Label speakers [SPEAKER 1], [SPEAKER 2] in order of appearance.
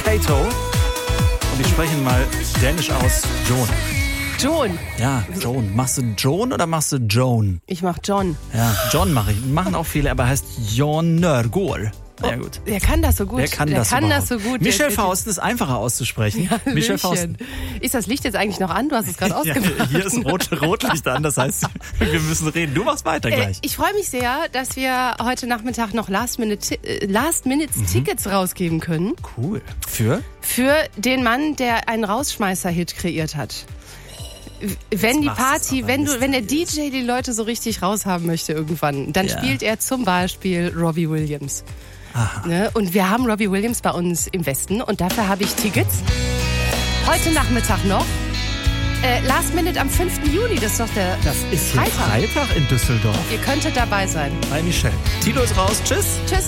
[SPEAKER 1] Kato. Und die sprechen mal dänisch aus Joan.
[SPEAKER 2] Joan.
[SPEAKER 1] Ja, Joan. Machst du Joan oder machst du Joan?
[SPEAKER 2] Ich mach John.
[SPEAKER 1] Ja, John mache ich. Machen auch viele, aber heißt Jon Nørgaard. Ja, gut.
[SPEAKER 2] Wer kann das so gut?
[SPEAKER 1] Wer kann das so gut? Michel Fausten ist einfacher auszusprechen.
[SPEAKER 2] Ja,
[SPEAKER 1] Michel Fausten.
[SPEAKER 2] Ist das Licht jetzt eigentlich noch an? Du hast es gerade ausgemacht.
[SPEAKER 1] Ja, hier ist Rotlicht an, das heißt, wir müssen reden. Du machst weiter gleich.
[SPEAKER 2] Ich freue mich sehr, dass wir heute Nachmittag noch Last-Minute-Tickets rausgeben können.
[SPEAKER 1] Cool. Für
[SPEAKER 2] den Mann, der einen Rausschmeißer-Hit kreiert hat. Wenn die Party, wenn der DJ die Leute so richtig raushaben möchte irgendwann, dann spielt er zum Beispiel Robbie Williams.
[SPEAKER 1] Aha.
[SPEAKER 2] Ne? Und wir haben Robbie Williams bei uns im Westen und dafür habe ich Tickets. Heute Nachmittag noch. Last Minute am 5. Juni, das ist doch der
[SPEAKER 1] Freitag in Düsseldorf.
[SPEAKER 2] Ihr könntet dabei sein.
[SPEAKER 1] Hi Michelle. Tilo ist raus. Tschüss.
[SPEAKER 2] Tschüss.